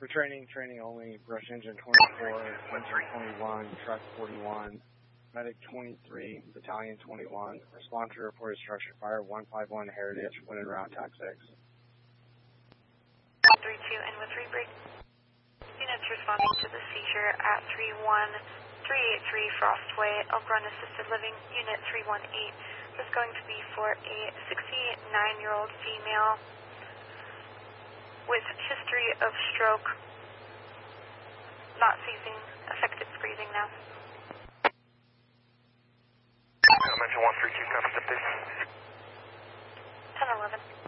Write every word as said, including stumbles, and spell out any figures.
For training, training only, brush engine twenty-four, engine twenty-one, truck forty-one, medic twenty-three, battalion twenty-one, respond to reported structure fire one five one Heritage, wind and route tac six. one three two, and with rebreak. Units responding to the seizure at three one three eight three Frostway, Elk Run Assisted Living, Unit three one eight. Is going to be for a sixty-nine-year-old female with history of stroke, not seizing, affected breathing now. Mention one three two, copy, step please. ten eleven.